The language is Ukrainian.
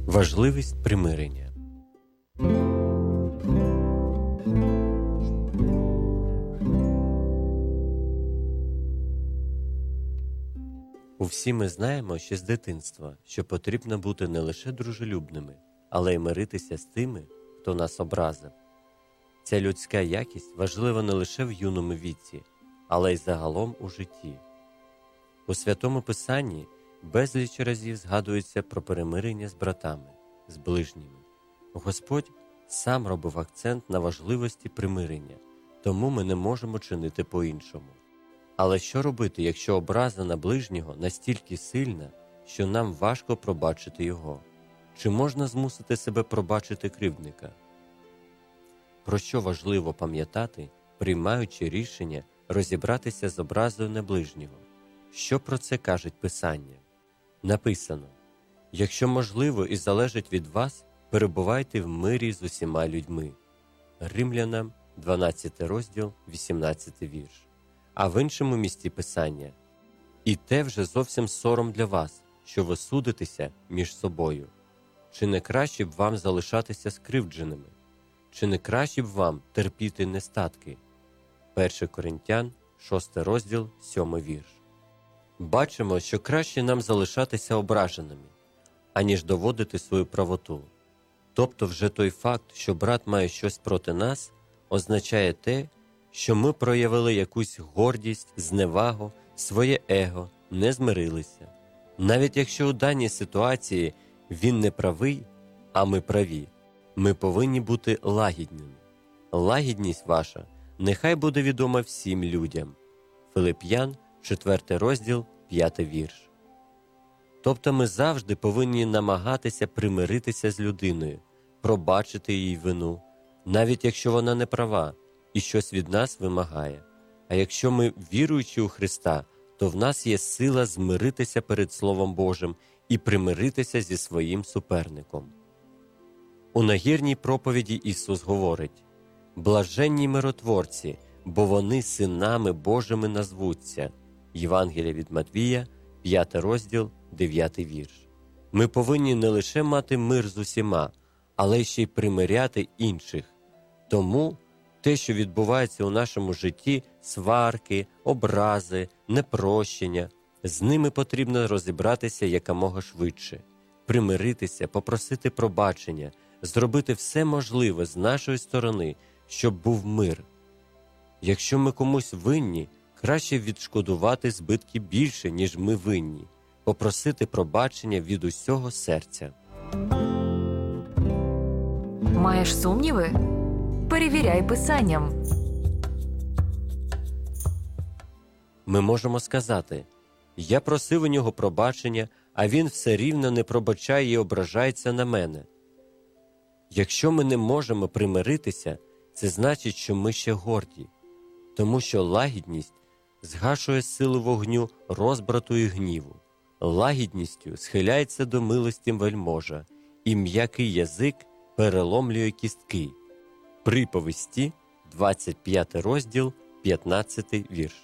Важливість примирення. Усі ми знаємо ще з дитинства, що потрібно бути не лише дружелюбними, але й миритися з тими, хто нас образив. Ця людська якість важлива не лише в юному віці, але й загалом у житті. У Святому Писанні безліч разів згадується про перемирення з братами, з ближніми. Господь сам робив акцент на важливості примирення, тому ми не можемо чинити по-іншому. Але що робити, якщо образа на ближнього настільки сильна, що нам важко пробачити його? Чи можна змусити себе пробачити кривдника? Про що важливо пам'ятати, приймаючи рішення розібратися з образою на ближнього? Що про це каже Писання? Написано: «Якщо можливо і залежить від вас, перебувайте в мирі з усіма людьми». Римлянам, 12 розділ, 18 вірш. А в іншому місці Писання: «І те вже зовсім сором для вас, що ви судитеся між собою. Чи не краще б вам залишатися скривдженими? Чи не краще б вам терпіти нестатки?» 1 Коринтян, 6 розділ, 7 вірш. Бачимо, що краще нам залишатися ображеними, аніж доводити свою правоту. Тобто вже той факт, що брат має щось проти нас, означає те, що ми проявили якусь гордість, зневагу, своє его, не змирилися. Навіть якщо у даній ситуації він не правий, а ми праві, ми повинні бути лагідними. Лагідність ваша нехай буде відома всім людям. Филип'ян, 4 розділ, 5 вірш. Тобто ми завжди повинні намагатися примиритися з людиною, пробачити її вину, навіть якщо вона не права і щось від нас вимагає. А якщо ми віруючі у Христа, то в нас є сила змиритися перед Словом Божим і примиритися зі своїм суперником. У нагірній проповіді Ісус говорить: «Блаженні миротворці, бо вони синами Божими назвуться». Євангелія від Матвія, 5 розділ, 9 вірш. Ми повинні не лише мати мир з усіма, але ще й примиряти інших. Тому те, що відбувається у нашому житті, сварки, образи, непрощення, з ними потрібно розібратися якомога швидше, примиритися, попросити пробачення, зробити все можливе з нашої сторони, щоб був мир. Якщо ми комусь винні, краще відшкодувати збитки більше, ніж ми винні, попросити пробачення від усього серця. Маєш сумніви? Перевіряй Писанням. Ми можемо сказати: «Я просив у нього пробачення, а він все рівно не пробачає і ображається на мене». Якщо ми не можемо примиритися, це значить, що ми ще горді, тому що лагідність згашує силу вогню розбрату і гніву. Лагідністю схиляється до милості вельможа, і м'який язик переломлює кістки. Приповісті, 25 розділ, 15 вірш.